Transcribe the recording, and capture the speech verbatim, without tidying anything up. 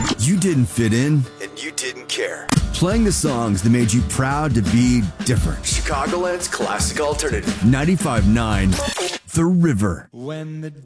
You didn't fit in, And you didn't care. playing the songs that made you proud to be different. Chicagoland's classic alternative. ninety-five point nine The River. When the